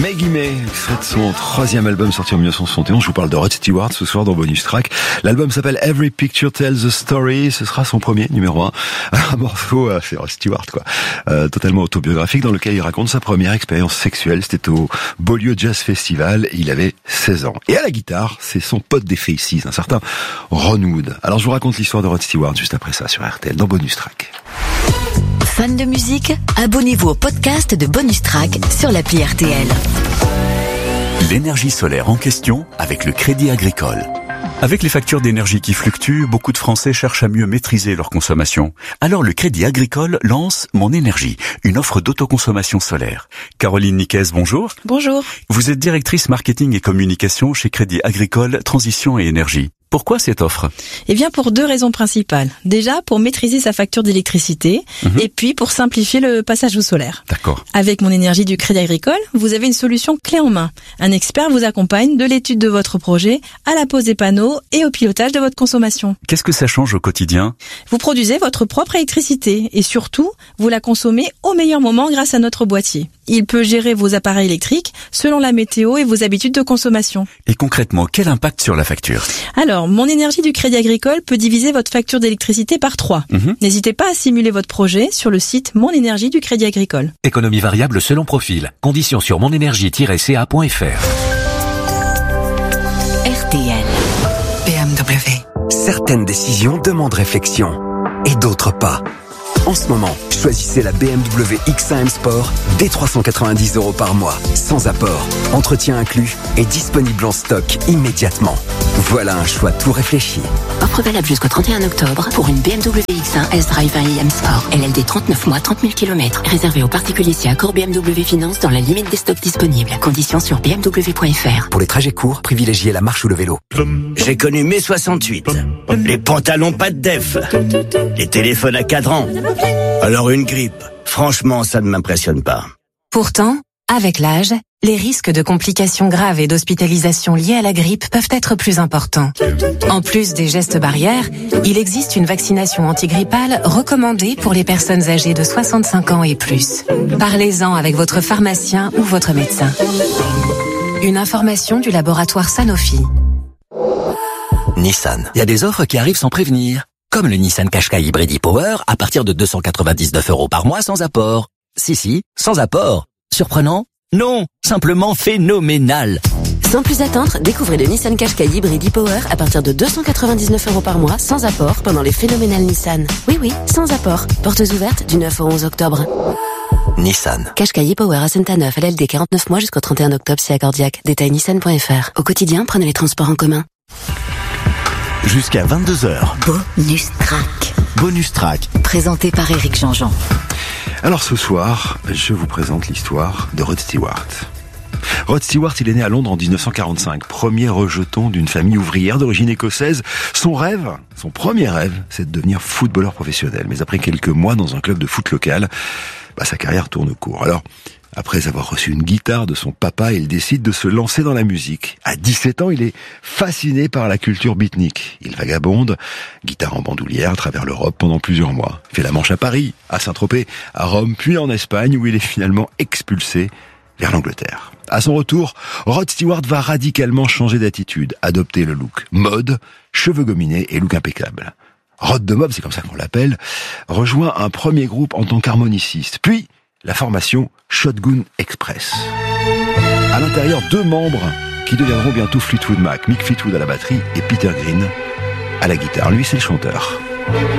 Maggie May, extrait de son troisième album sorti en 1971. Je vous parle de Rod Stewart ce soir dans Bonus Track. L'album s'appelle Every Picture Tells a Story. Ce sera son premier, numéro 1. Un morceau, c'est Rod Stewart, quoi. Totalement autobiographique, dans lequel il raconte sa première expérience sexuelle. C'était au Beaulieu Jazz Festival. Il avait 16 ans. Et à la guitare, c'est son pote des Faces, un certain Ron Wood. Alors je vous raconte l'histoire de Rod Stewart juste après ça sur RTL dans Bonus Track. Fan de musique, abonnez-vous au podcast de Bonus Track sur l'appli RTL. L'énergie solaire en question avec le Crédit Agricole. Avec les factures d'énergie qui fluctuent, beaucoup de Français cherchent à mieux maîtriser leur consommation. Alors le Crédit Agricole lance Mon Énergie, une offre d'autoconsommation solaire. Caroline Niquez, bonjour. Bonjour. Vous êtes directrice marketing et communication chez Crédit Agricole Transition et Énergie. Pourquoi cette offre ? Eh bien, pour deux raisons principales. Déjà, pour maîtriser sa facture d'électricité, et puis pour simplifier le passage au solaire. D'accord. Avec Mon Énergie du Crédit Agricole, vous avez une solution clé en main. Un expert vous accompagne de l'étude de votre projet à la pose des panneaux et au pilotage de votre consommation. Qu'est-ce que ça change au quotidien ? Vous produisez votre propre électricité et surtout, vous la consommez au meilleur moment grâce à notre boîtier. Il peut gérer vos appareils électriques selon la météo et vos habitudes de consommation. Et concrètement, quel impact sur la facture ? Alors, Mon Énergie du Crédit Agricole peut diviser votre facture d'électricité par 3. N'hésitez pas à simuler votre projet sur le site Mon Énergie du Crédit Agricole. Économie variable selon profil. Conditions sur monenergie-ca.fr. RTL. BMW. Certaines décisions demandent réflexion et d'autres pas. En ce moment, choisissez la BMW X1 M Sport dès 390 € par mois, sans apport, entretien inclus et disponible en stock immédiatement. Voilà un choix tout réfléchi. Offre valable jusqu'au 31 octobre pour une BMW X1 S-Drive 20 M Sport. LLD 39 mois, 30 000 km. Réservé aux particuliers si accord BMW Finance dans la limite des stocks disponibles. Conditions sur bmw.fr. Pour les trajets courts, privilégiez la marche ou le vélo. J'ai connu mai 68. Les pantalons pas de def. Les téléphones à cadran. Alors une grippe, franchement, ça ne m'impressionne pas. Pourtant, avec l'âge, les risques de complications graves et d'hospitalisation liées à la grippe peuvent être plus importants. En plus des gestes barrières, il existe une vaccination antigrippale recommandée pour les personnes âgées de 65 ans et plus. Parlez-en avec votre pharmacien ou votre médecin. Une information du laboratoire Sanofi. Nissan. Il y a des offres qui arrivent sans prévenir. Comme le Nissan Qashqai Hybrid e-Power à partir de 299 € par mois sans apport. Si, sans apport. Surprenant ? Non, simplement phénoménal. Sans plus attendre, découvrez le Nissan Qashqai Hybrid e-Power à partir de 299 € par mois sans apport pendant les phénoménales Nissan. Oui, sans apport. Portes ouvertes du 9 au 11 octobre. Nissan. Qashqai e-Power à Saint-Anneuf, LLD 49 mois jusqu'au 31 octobre si accordiaque. Détail nissan.fr. Au quotidien, prenez les transports en commun. Jusqu'à 22h. Bonus Track. Bonus Track. Présenté par Éric Jean-Jean. Alors ce soir, je vous présente l'histoire de Rod Stewart. Rod Stewart, il est né à Londres en 1945, premier rejeton d'une famille ouvrière d'origine écossaise. Son premier rêve, c'est de devenir footballeur professionnel. Mais après quelques mois dans un club de foot local, sa carrière tourne court. Alors, après avoir reçu une guitare de son papa, il décide de se lancer dans la musique. À 17 ans, il est fasciné par la culture beatnik. Il vagabonde, guitare en bandoulière, à travers l'Europe pendant plusieurs mois. Il fait la Manche à Paris, à Saint-Tropez, à Rome, puis en Espagne, où il est finalement expulsé vers l'Angleterre. À son retour, Rod Stewart va radicalement changer d'attitude, adopter le look mode, cheveux gominés et look impeccable. Rod de Mob, c'est comme ça qu'on l'appelle, rejoint un premier groupe en tant qu'harmoniciste, puis la formation Shotgun Express. À l'intérieur, 2 membres qui deviendront bientôt Fleetwood Mac, Mick Fleetwood à la batterie et Peter Green à la guitare. Lui, c'est le chanteur.